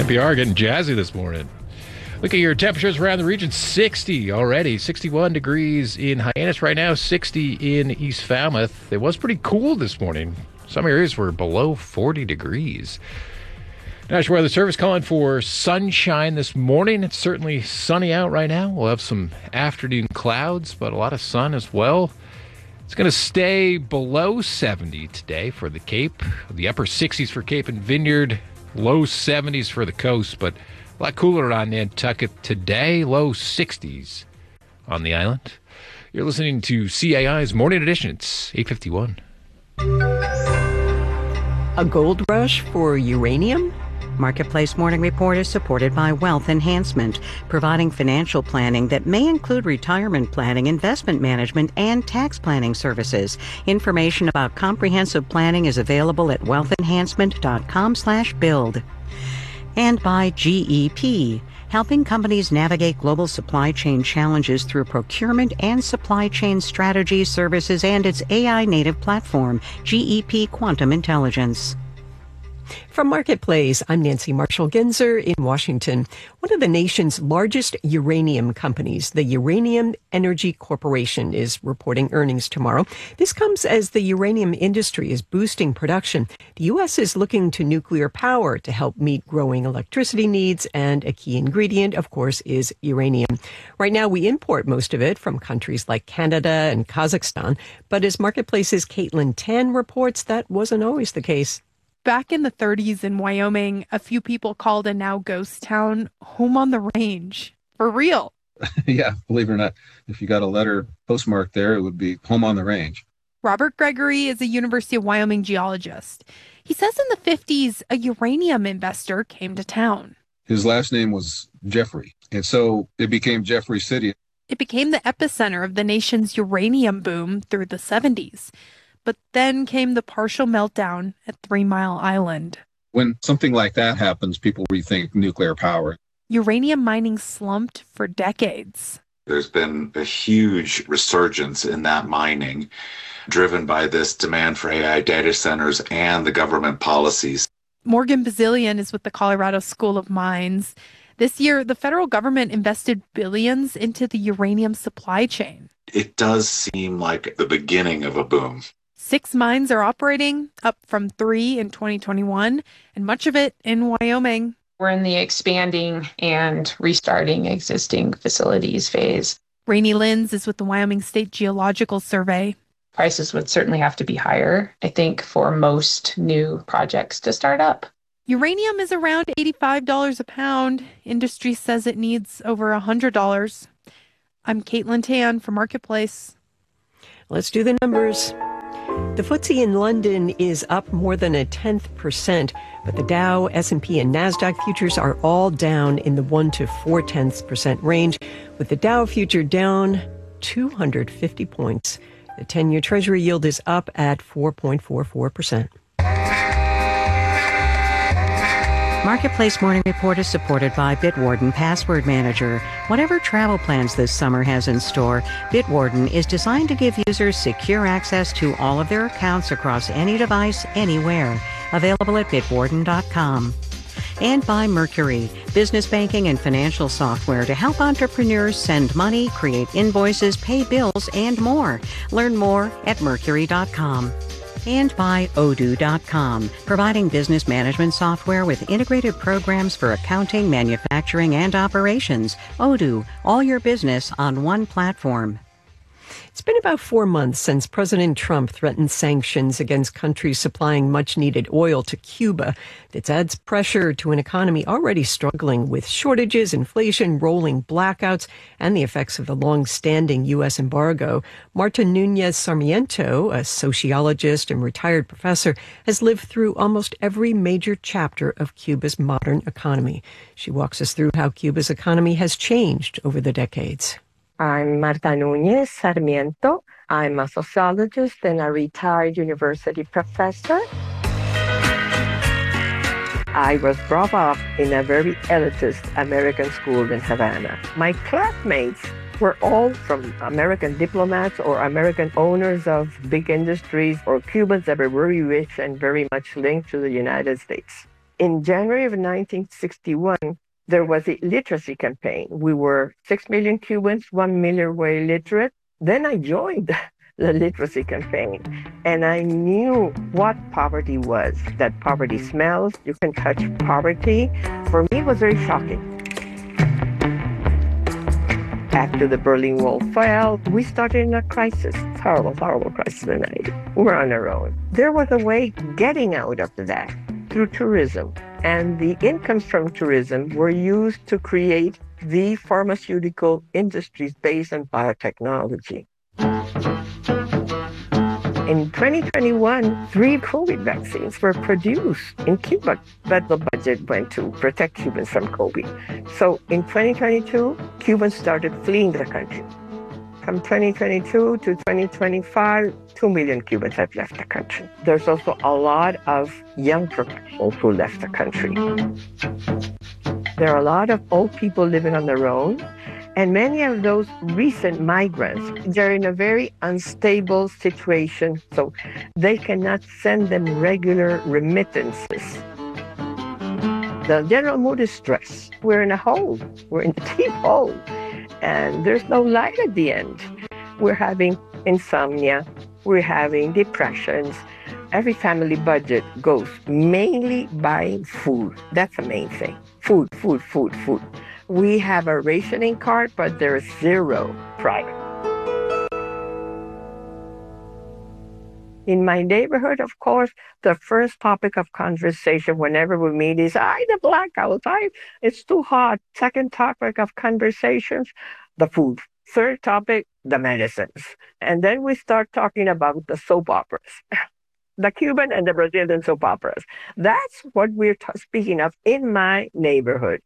NPR getting jazzy this morning. Look at your temperatures around the region. 60 already. 61 degrees in Hyannis right now. 60 in East Falmouth. It was pretty cool this morning. Some areas were below 40 degrees. National Weather Service calling for sunshine this morning. It's certainly sunny out right now. We'll have some afternoon clouds, but a lot of sun as well. It's going to stay below 70 today for the Cape. The upper 60s for Cape and Vineyard. Low 70s for the coast, but a lot cooler on Nantucket today. Low 60s on the island. You're listening to CAI's Morning Edition. It's 8:51. A gold rush for uranium? Marketplace Morning Report is supported by Wealth Enhancement, providing financial planning that may include retirement planning, investment management, and tax planning services. Information about comprehensive planning is available at wealthenhancement.com/build. And by GEP, helping companies navigate global supply chain challenges through procurement and supply chain strategy services and its AI-native platform, GEP Quantum Intelligence. From Marketplace, I'm Nancy Marshall-Genzer in Washington. One of the nation's largest uranium companies, the Uranium Energy Corporation, is reporting earnings tomorrow. This comes as the uranium industry is boosting production. The U.S. is looking to nuclear power to help meet growing electricity needs, and a key ingredient, of course, is uranium. Right now, we import most of it from countries like Canada and Kazakhstan, but as Marketplace's Caitlin Tan reports, that wasn't always the case. Back in the 30s in Wyoming, a few people called a now ghost town home on the range. For real. Yeah, believe it or not, if you got a letter postmarked there, it would be home on the range. Robert Gregory is a University of Wyoming geologist. He says in the 50s, a uranium investor came to town. His last name was Jeffrey, and so it became Jeffrey City. It became the epicenter of the nation's uranium boom through the 70s. But then came the partial meltdown at 3 Mile Island. When something like that happens, people rethink nuclear power. Uranium mining slumped for decades. There's been a huge resurgence in that mining, driven by this demand for AI data centers and the government policies. Morgan Bazilian is with the Colorado School of Mines. This year, the federal government invested billions into the uranium supply chain. It does seem like the beginning of a boom. 6 mines are operating, up from 3 in 2021, and much of it in Wyoming. We're in the expanding and restarting existing facilities phase. Rainey Linz is with the Wyoming State Geological Survey. Prices would certainly have to be higher, I think, for most new projects to start up. Uranium is around $85 a pound. Industry says it needs over $100. I'm Caitlin Tan for Marketplace. Let's do the numbers. The FTSE in London is up more than 0.1%, but the Dow, S&P, and NASDAQ futures are all down in the 1 to 0.4% range, with the Dow future down 250 points. The 10-year Treasury yield is up at 4.44%. Marketplace Morning Report is supported by Bitwarden Password Manager. Whatever travel plans this summer has in store, Bitwarden is designed to give users secure access to all of their accounts across any device, anywhere. Available at bitwarden.com. And by Mercury, business banking and financial software to help entrepreneurs send money, create invoices, pay bills, and more. Learn more at mercury.com. And by Odoo.com, providing business management software with integrated programs for accounting, manufacturing, and operations. Odoo, all your business on one platform. It's been about 4 months since President Trump threatened sanctions against countries supplying much-needed oil to Cuba. This adds pressure to an economy already struggling with shortages, inflation, rolling blackouts, and the effects of the long-standing U.S. embargo. Marta Nunez Sarmiento, a sociologist and retired professor, has lived through almost every major chapter of Cuba's modern economy. She walks us through how Cuba's economy has changed over the decades. I'm Marta Nunez Sarmiento. I'm a sociologist and a retired university professor. I was brought up in a very elitist American school in Havana. My classmates were all from American diplomats or American owners of big industries or Cubans that were very rich and very much linked to the United States. In January of 1961, there was a literacy campaign. We were 6 million Cubans, 1 million were illiterate. Then I joined the literacy campaign, and I knew what poverty was, that poverty smells, you can touch poverty. For me, it was very shocking. After the Berlin Wall fell, we started in a crisis, horrible, horrible crisis in the 90s. We were on our own. There was a way getting out of that through tourism. And the incomes from tourism were used to create the pharmaceutical industries based on biotechnology. In 2021, 3 COVID vaccines were produced in Cuba, but the budget went to protect Cubans from COVID. So in 2022, Cubans started fleeing the country. From 2022 to 2025, 2 million Cubans have left the country. There's also a lot of young professionals who left the country. There are a lot of old people living on their own, and many of those recent migrants, they're in a very unstable situation, so they cannot send them regular remittances. The general mood is stress. We're in a hole. We're in a deep hole. And there's no light at the end. We're having insomnia. We're having depressions. Every family budget goes mainly buying food. That's the main thing. Food, food, food, food. We have a rationing card, but there's zero private. In my neighborhood, of course, the first topic of conversation whenever we meet is, the blackouts, it's too hot. Second topic of conversations, the food. Third topic, the medicines. And then we start talking about the soap operas, the Cuban and the Brazilian soap operas. That's what we're speaking of in my neighborhood.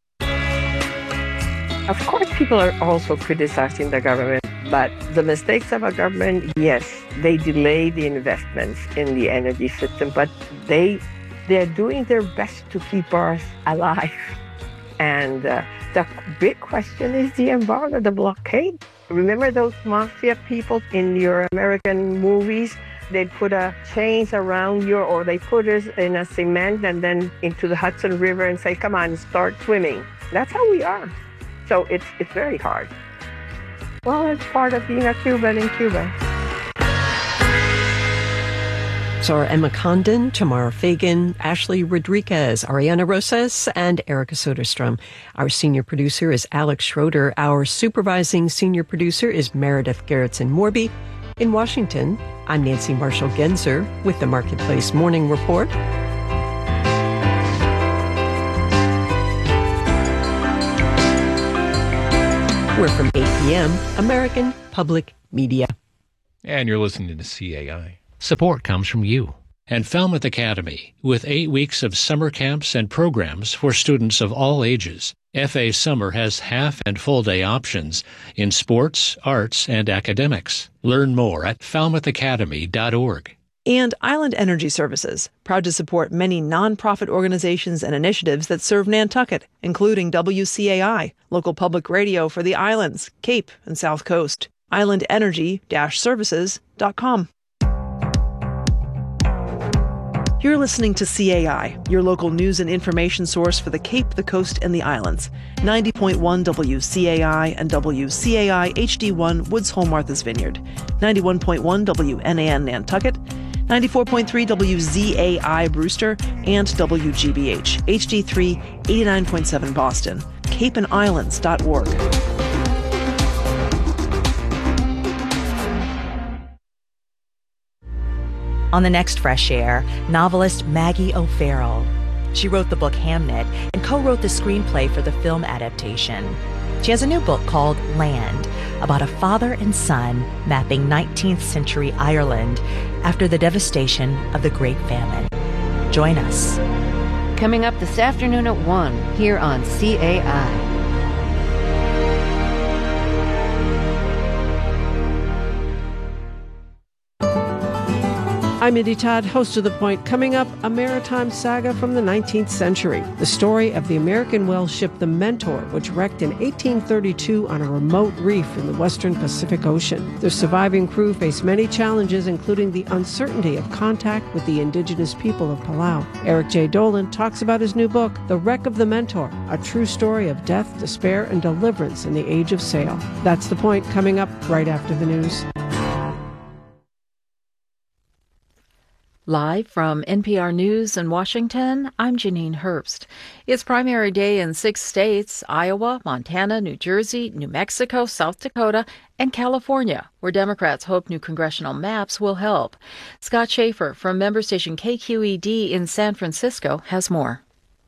Of course, people are also criticizing the government, but the mistakes of a government, yes, they delay the investments in the energy system, but they're doing their best to keep us alive. And the big question is the embargo, the blockade. Remember those mafia people in your American movies? They'd put a chains around you, or they put us in a cement and then into the Hudson River and say, come on, start swimming. That's how we are. So it's very hard. Well, it's part of being a Cuban in Cuba. So are Emma Condon, Tamara Fagan, Ashley Rodriguez, Ariana Rosas, and Erica Soderstrom. Our senior producer is Alex Schroeder. Our supervising senior producer is Meredith Gerritsen-Morby. In Washington, I'm Nancy Marshall-Genzer with the Marketplace Morning Report. We're from 8 p.m., American Public Media. And you're listening to CAI. Support comes from you and Falmouth Academy, with 8 weeks of summer camps and programs for students of all ages. FA Summer has half and full day options in sports, arts, and academics. Learn more at falmouthacademy.org. And Island Energy Services, proud to support many nonprofit organizations and initiatives that serve Nantucket, including WCAI, local public radio for the islands, Cape, and South Coast. islandenergy-services.com. You're listening to CAI, your local news and information source for the Cape, the Coast, and the islands. 90.1 WCAI and WCAI HD1 Woods Hole Martha's Vineyard. 91.1 WNAN Nantucket. 94.3 WZAI Brewster, and WGBH, HD3 89.7 Boston, capeandislands.org. On the next Fresh Air, novelist Maggie O'Farrell. She wrote the book Hamnet and co-wrote the screenplay for the film adaptation. She has a new book called Land, about a father and son mapping 19th century Ireland after the devastation of the Great Famine. Join us. Coming up this afternoon at 1 here on CAI. I'm Indy Todd, host of The Point. Coming up, a maritime saga from the 19th century. The story of the American whale ship the Mentor, which wrecked in 1832 on a remote reef in the western Pacific Ocean. The surviving crew faced many challenges, including the uncertainty of contact with the indigenous people of Palau. Eric J. Dolan talks about his new book, The Wreck of the Mentor, a true story of death, despair, and deliverance in the age of sail. That's The Point, coming up right after the news. Live from NPR News in Washington, I'm Janine Herbst. It's primary day in 6 states, Iowa, Montana, New Jersey, New Mexico, South Dakota, and California, where Democrats hope new congressional maps will help. Scott Schaefer from member station KQED in San Francisco has more.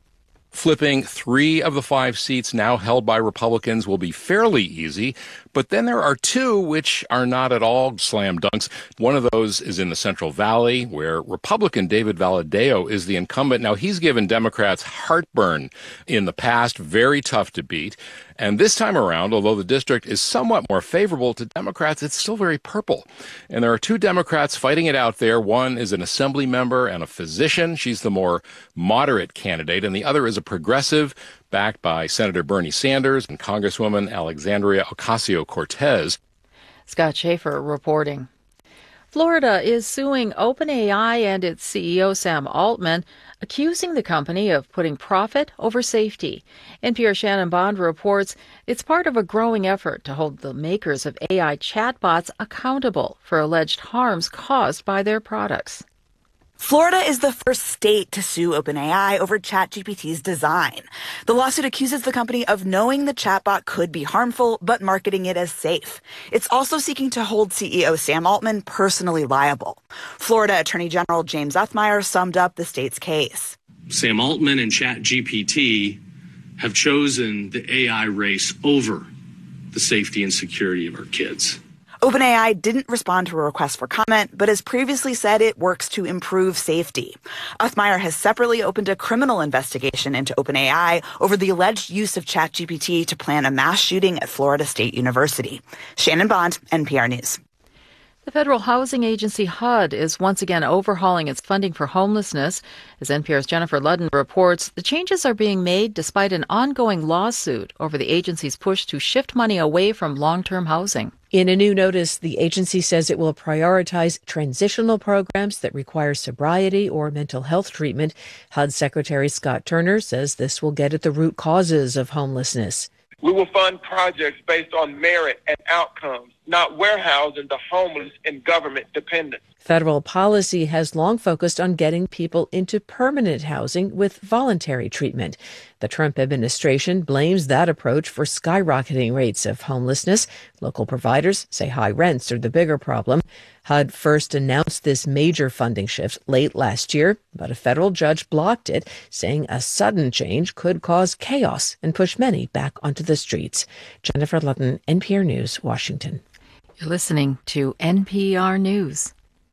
Flipping 3 of the 5 seats now held by Republicans will be fairly easy, but then there are 2 which are not at all slam dunks. One of those is in the Central Valley, where Republican David Valadao is the incumbent. Now, he's given Democrats heartburn in the past, very tough to beat. And this time around, although the district is somewhat more favorable to Democrats, it's still very purple. And there are 2 Democrats fighting it out there. One is an assembly member and a physician. She's the more moderate candidate. And the other is a progressive, backed by Senator Bernie Sanders and Congresswoman Alexandria Ocasio-Cortez. Scott Schaefer reporting. Florida is suing OpenAI and its CEO Sam Altman, accusing the company of putting profit over safety. NPR's Shannon Bond reports it's part of a growing effort to hold the makers of AI chatbots accountable for alleged harms caused by their products. Florida is the first state to sue OpenAI over ChatGPT's design. The lawsuit accuses the company of knowing the chatbot could be harmful, but marketing it as safe. It's also seeking to hold CEO Sam Altman personally liable. Florida Attorney General James Othmeier summed up the state's case. Sam Altman and ChatGPT have chosen the AI race over the safety and security of our kids. OpenAI didn't respond to a request for comment, but has previously said it works to improve safety. Othmeier has separately opened a criminal investigation into OpenAI over the alleged use of ChatGPT to plan a mass shooting at Florida State University. Shannon Bond, NPR News. The Federal Housing Agency, HUD, is once again overhauling its funding for homelessness. As NPR's Jennifer Ludden reports, the changes are being made despite an ongoing lawsuit over the agency's push to shift money away from long-term housing. In a new notice, the agency says it will prioritize transitional programs that require sobriety or mental health treatment. HUD Secretary Scott Turner says this will get at the root causes of homelessness. We will fund projects based on merit and outcomes, not warehousing the homeless and government dependence. Federal policy has long focused on getting people into permanent housing with voluntary treatment. The Trump administration blames that approach for skyrocketing rates of homelessness. Local providers say high rents are the bigger problem. HUD first announced this major funding shift late last year, but a federal judge blocked it, saying a sudden change could cause chaos and push many back onto the streets. Jennifer Ludden, NPR News, Washington. You're listening to NPR News.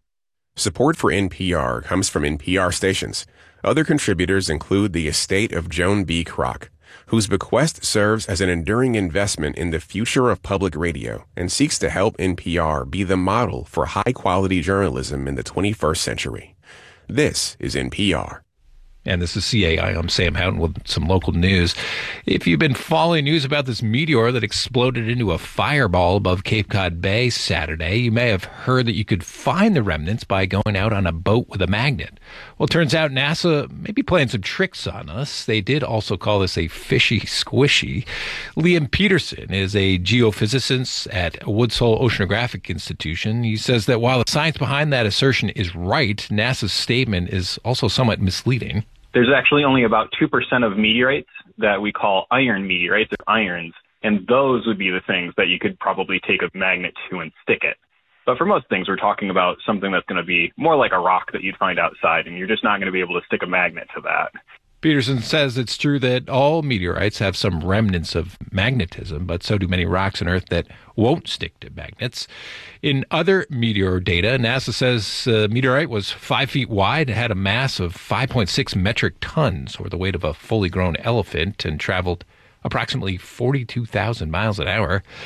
Support for NPR comes from NPR stations. Other contributors include the estate of Joan B. Kroc, whose bequest serves as an enduring investment in the future of public radio and seeks to help NPR be the model for high-quality journalism in the 21st century. This is NPR. And this is CAI. I'm Sam Houghton with some local news. If you've been following news about this meteor that exploded into a fireball above Cape Cod Bay Saturday, you may have heard that you could find the remnants by going out on a boat with a magnet. Well, it turns out NASA may be playing some tricks on us. They did also call this a fishy squishy. Liam Peterson is a geophysicist at Woods Hole Oceanographic Institution. He says that while the science behind that assertion is right, NASA's statement is also somewhat misleading. There's actually only about 2% of meteorites that we call iron meteorites, or irons, and those would be the things that you could probably take a magnet to and stick it. But for most things, we're talking about something that's going to be more like a rock that you'd find outside, and you're just not going to be able to stick a magnet to that. Peterson says it's true that all meteorites have some remnants of magnetism, but so do many rocks on Earth that won't stick to magnets. In other meteor data, NASA says the meteorite was 5 feet wide, had a mass of 5.6 metric tons, or the weight of a fully grown elephant, and traveled approximately 42,000 miles an hour.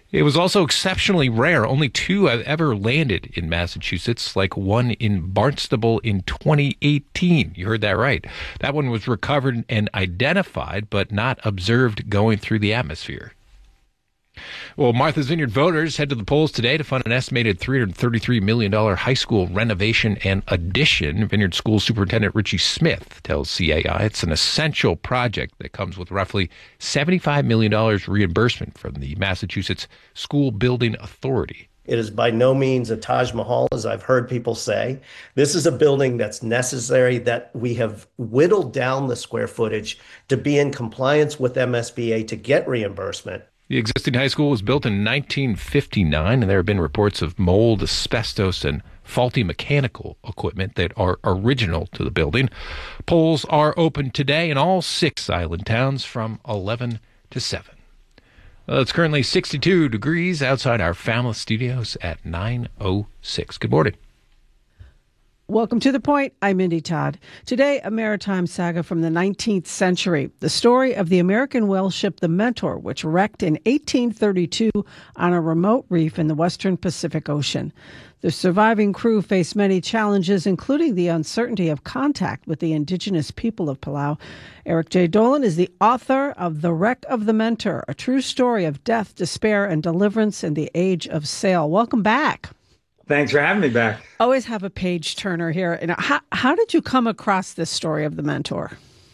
It was also exceptionally rare. Only 2 have ever landed in Massachusetts, like one in Barnstable in 2018. You heard that right. That one was recovered and identified, but not observed going through the atmosphere. Well, Martha's Vineyard voters head to the polls today to fund an estimated $333 million high school renovation and addition. Vineyard School Superintendent Richie Smith tells CAI it's an essential project that comes with roughly $75 million reimbursement from the Massachusetts School Building Authority. It is by no means a Taj Mahal, as I've heard people say. This is a building that's necessary, that we have whittled down the square footage to be in compliance with MSBA to get reimbursement. The existing high school was built in 1959, and there have been reports of mold, asbestos, and faulty mechanical equipment that are original to the building. Polls are open today in all 6 island towns from 11 to 7. It's currently 62 degrees outside our Falmouth studios at 9:06. Good morning. Welcome to The Point. I'm Mindy Todd. Today, a maritime saga from the 19th century. The story of the American whale ship The Mentor, which wrecked in 1832 on a remote reef in the western Pacific Ocean. The surviving crew faced many challenges, including the uncertainty of contact with the indigenous people of Palau. Eric J. Dolan is the author of The Wreck of the Mentor, a true story of death, despair, and deliverance in the age of sail. Welcome back. Thanks for having me back. Always have a page turner here. And how did you come across this story of The Mentor?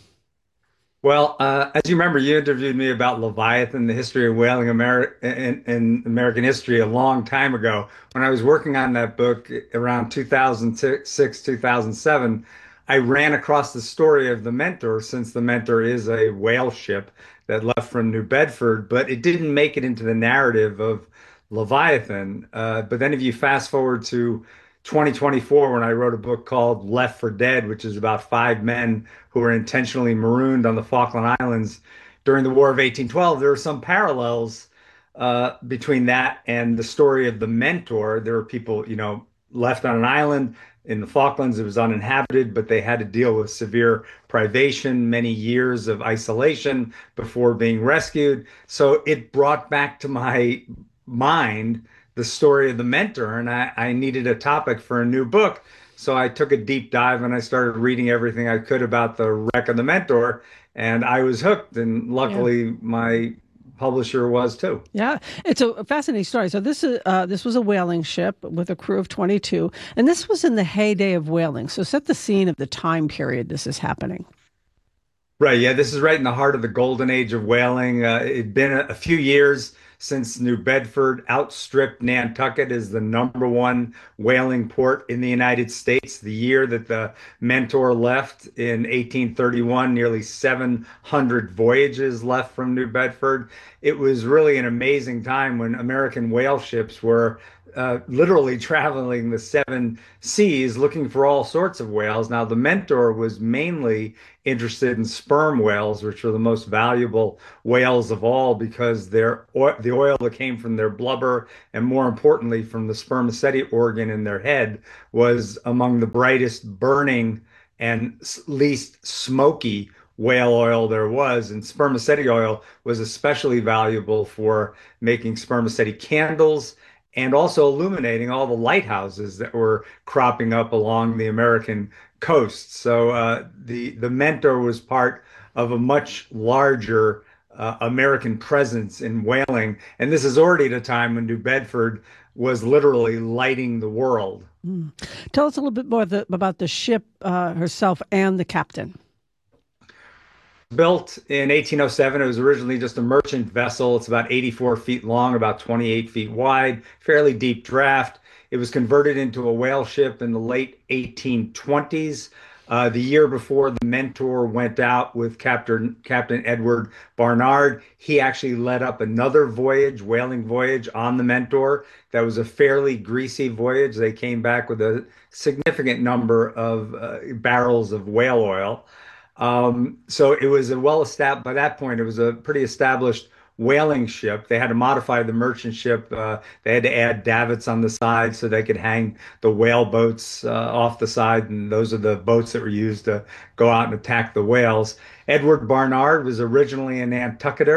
Well, as you remember, you interviewed me about Leviathan, the history of whaling in American history a long time ago. When I was working on that book around 2006, 2007, I ran across the story of The Mentor, since The Mentor is a whale ship that left from New Bedford, but it didn't make it into the narrative of Leviathan. But then if you fast forward to 2024, when I wrote a book called Left for Dead, which is about 5 men who were intentionally marooned on the Falkland Islands during the War of 1812, there are some parallels between that and the story of The Mentor. There were people, left on an island in the Falklands. It was uninhabited, but they had to deal with severe privation, many years of isolation before being rescued. So it brought back to my mind the story of The Mentor, and I needed a topic for a new book. So I took a deep dive and I started reading everything I could about the wreck of The Mentor, and I was hooked, and luckily my publisher was too. Yeah, it's a fascinating story. So this was a whaling ship with a crew of 22, and this was in the heyday of whaling. So set the scene of the time period this is happening. Right, yeah, this is right in the heart of the golden age of whaling. It'd been a few years since New Bedford outstripped Nantucket as the #1 whaling port in the United States. The year that the Mentor left in 1831, nearly 700 voyages left from New Bedford. It was really an amazing time when American whale ships were literally traveling the 7 seas looking for all sorts of whales. Now, the Mentor was mainly interested in sperm whales, which are the most valuable whales of all because the oil that came from their blubber, and more importantly from the spermaceti organ in their head, was among the brightest burning and least smoky whale oil there was. And spermaceti oil was especially valuable for making spermaceti candles and also illuminating all the lighthouses that were cropping up along the American coast. So the Mentor was part of a much larger American presence in whaling. And this is already at a time when New Bedford was literally lighting the world. Tell us a little bit more about the ship herself and the captain. Built in 1807, it was originally just a merchant vessel. It's about 84 feet long, about 28 feet wide, fairly deep draft. It was converted into a whale ship in the late 1820s. The year before the Mentor went out with Captain Edward Barnard, he actually led up another voyage, whaling voyage on the Mentor. That was a fairly greasy voyage. They came back with a significant number of barrels of whale oil. So it was by that point, it was a pretty established whaling ship. They had to modify the merchant ship. They had to add davits on the side so they could hang the whale boats off the side. And those are the boats that were used to go out and attack the whales. Edward Barnard was originally a Nantucketer.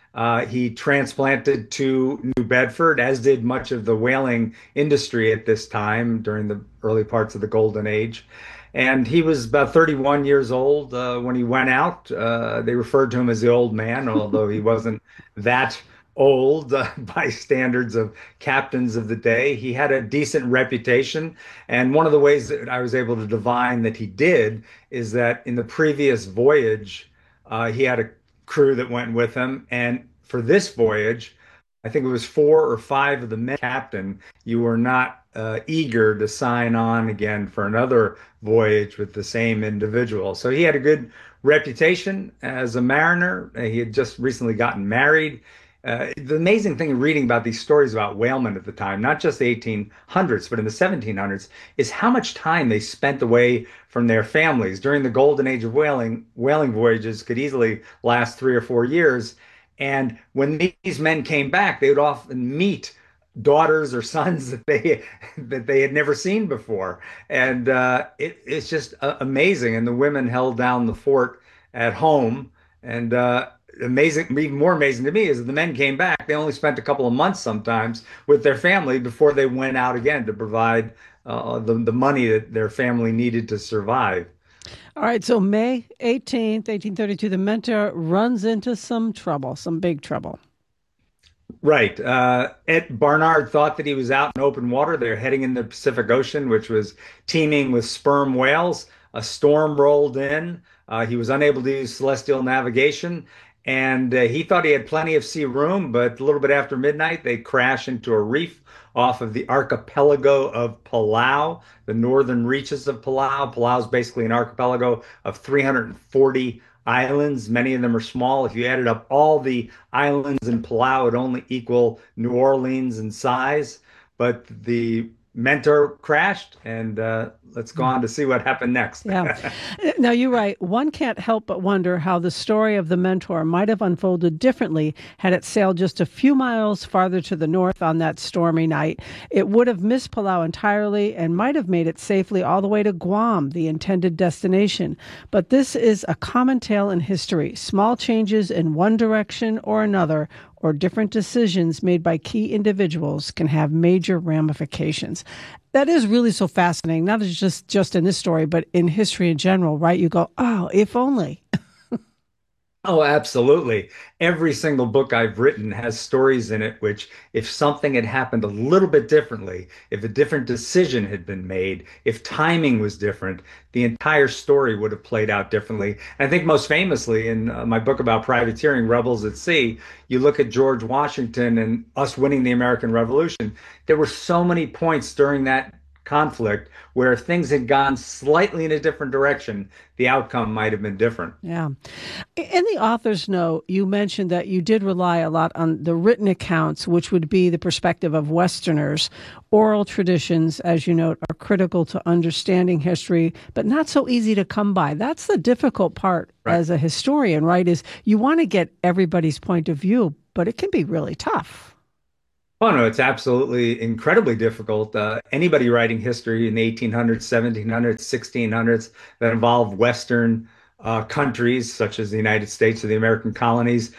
He transplanted to New Bedford, as did much of the whaling industry at this time during the early parts of the Golden Age. And he was about 31 years old when he went out. They referred to him as the old man, although he wasn't that old by standards of captains of the day. He had a decent reputation. And one of the ways that I was able to divine that he did is that in the previous voyage, he had a crew that went with him. And for this voyage, I think it was 4 or 5 of the men captain, you were not eager to sign on again for another voyage with the same individual. So he had a good reputation as a mariner. He had just recently gotten married. The amazing thing reading about these stories about whalemen at the time, not just the 1800s, but in the 1700s, is how much time they spent away from their families. During the golden age of whaling voyages could easily last 3 or 4 years. And when these men came back, they would often meet daughters or sons that they had never seen before. And it's just amazing. And the women held down the fort at home. And amazing, even more amazing to me is that the men came back. They only spent a couple of months sometimes with their family before they went out again to provide the money that their family needed to survive. All right, so May 18th, 1832, the Mentor runs into some trouble, some big trouble. Right. Ed Barnard thought that he was out in open water. They're heading in the Pacific Ocean, which was teeming with sperm whales. A storm rolled in. He was unable to use celestial navigation, and he thought he had plenty of sea room, but a little bit after midnight, they crash into a reef off of the archipelago of Palau, the northern reaches of Palau. Palau is basically an archipelago of 340 islands. Many of them are small. If you added up all the islands in Palau, it would only equal New Orleans in size. But the Mentor crashed, and let's go on to see what happened next. Yeah. Now, you're right. One can't help but wonder how the story of the Mentor might have unfolded differently had it sailed just a few miles farther to the north on that stormy night. It would have missed Palau entirely and might have made it safely all the way to Guam, the intended destination. But this is a common tale in history. Small changes in one direction or another, or different decisions made by key individuals, can have major ramifications. That is really so fascinating, not just in this story, but in history in general, right? You go, oh, if only. Oh, absolutely. Every single book I've written has stories in it which, if something had happened a little bit differently, if a different decision had been made, if timing was different, the entire story would have played out differently. And I think most famously in my book about privateering, Rebels at Sea, you look at George Washington and us winning the American Revolution. There were so many points during that conflict where if things had gone slightly in a different direction, the outcome might have been different. Yeah. In the author's note, you mentioned that you did rely a lot on the written accounts, which would be the perspective of Westerners. Oral traditions, as you note, are critical to understanding history, but not so easy to come by. That's the difficult part as a historian, right? Is you want to get everybody's point of view, but it can be really tough. Oh, no, it's absolutely incredibly difficult. Anybody writing history in the 1800s, 1700s, 1600s that involved Western countries, such as the United States or the American colonies.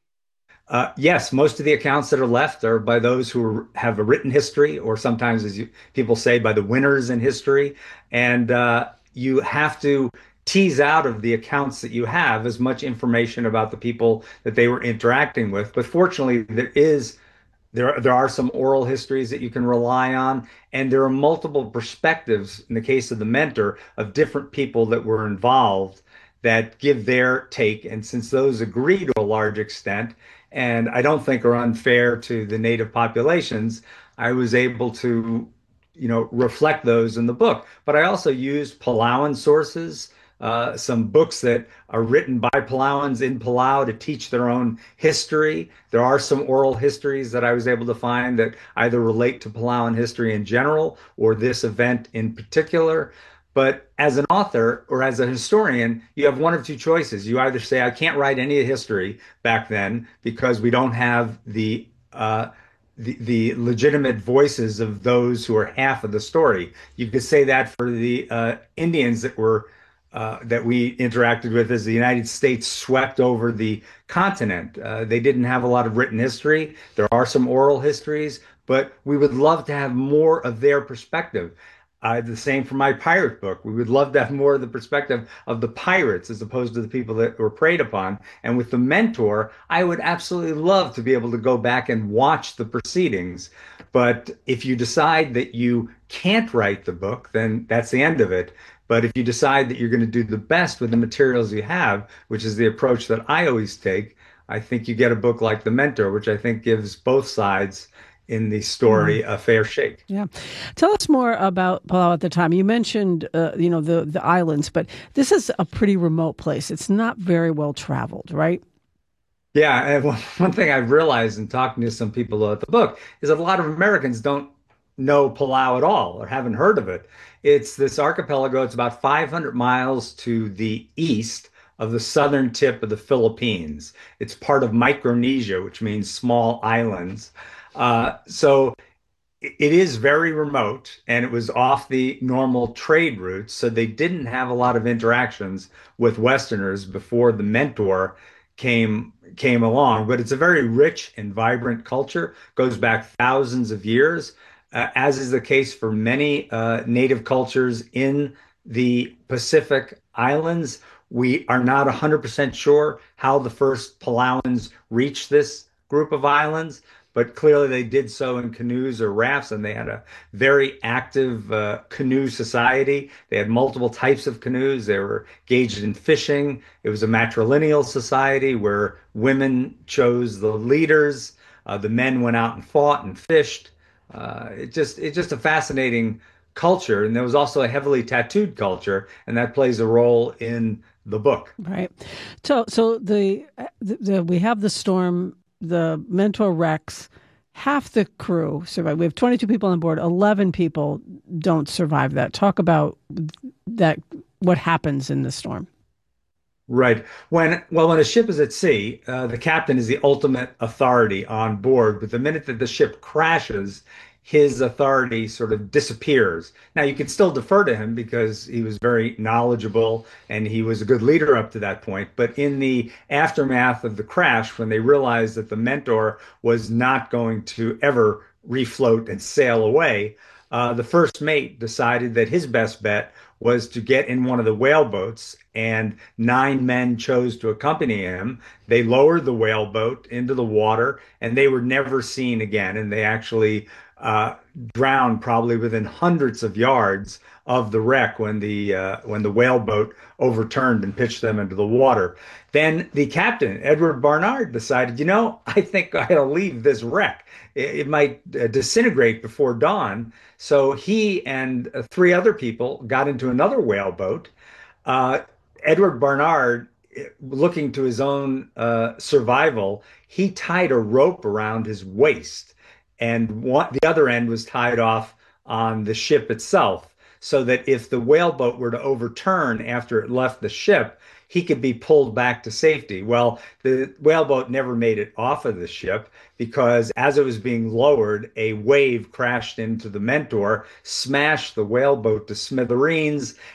Yes, most of the accounts that are left are by those who have a written history, or sometimes, as people say, by the winners in history. And you have to tease out of the accounts that you have as much information about the people that they were interacting with. But fortunately, there are some oral histories that you can rely on, and there are multiple perspectives, in the case of the Mentor, of different people that were involved that give their take. And since those agree to a large extent, and I don't think are unfair to the native populations, I was able to, reflect those in the book. But I also used Palauan sources, some books that are written by Palauans in Palau to teach their own history. There are some oral histories that I was able to find that either relate to Palauan history in general or this event in particular. But as an author or as a historian, you have one of two choices. You either say, I can't write any history back then because we don't have the legitimate voices of those who are half of the story. You could say that for the Indians that were that we interacted with as the United States swept over the continent. They didn't have a lot of written history. There are some oral histories, but we would love to have more of their perspective. The same for my pirate book. We would love to have more of the perspective of the pirates as opposed to the people that were preyed upon. And with The Mentor, I would absolutely love to be able to go back and watch the proceedings. But if you decide that you can't write the book, then that's the end of it. But if you decide that you're going to do the best with the materials you have, which is the approach that I always take, I think you get a book like The Mentor, which I think gives both sides in the story a fair shake. Yeah. Tell us more about Palau at the time. You mentioned, the islands, but this is a pretty remote place. It's not very well traveled, right? Yeah. And one thing I've realized in talking to some people about the book is that a lot of Americans don't know Palau at all or haven't heard of it. It's this archipelago. It's about 500 miles to the east of the southern tip of the Philippines. It's part of Micronesia, which means small islands. So it is very remote, and it was off the normal trade routes. So they didn't have a lot of interactions with Westerners before The Mentor came along. But it's a very rich and vibrant culture, goes back thousands of years, as is the case for many native cultures in the Pacific Islands. We are not 100% sure how the first Palauans reached this group of islands, but clearly they did so in canoes or rafts, and they had a very active canoe society. They had multiple types of canoes. They were engaged in fishing. It was a matrilineal society where women chose the leaders. The men went out and fought and fished. It's just a fascinating culture. And there was also a heavily tattooed culture, and that plays a role in the book. Right. So we have the storm. The Mentor wrecks. Half the crew survive. We have 22 people on board. 11 people don't survive that. Talk about that. What happens in the storm? Right. When a ship is at sea, the captain is the ultimate authority on board. But the minute that the ship crashes, his authority sort of disappears. Now, you can still defer to him because he was very knowledgeable and he was a good leader up to that point. But in the aftermath of the crash, when they realized that the Mentor was not going to ever refloat and sail away, the first mate decided that his best bet was to get in one of the whaleboats, and 9 men chose to accompany him. They lowered the whaleboat into the water, and they were never seen again. And they actually drowned probably within hundreds of yards of the wreck when the whaleboat overturned and pitched them into the water. Then the captain, Edward Barnard, decided, I think I ought to leave this wreck. It might disintegrate before dawn. So he and 3 other people got into another whaleboat. Edward Barnard, looking to his own survival, he tied a rope around his waist, and the other end was tied off on the ship itself, so that if the whaleboat were to overturn after it left the ship, he could be pulled back to safety. Well, the whaleboat never made it off of the ship because as it was being lowered, a wave crashed into the Mentor, smashed the whaleboat to smithereens,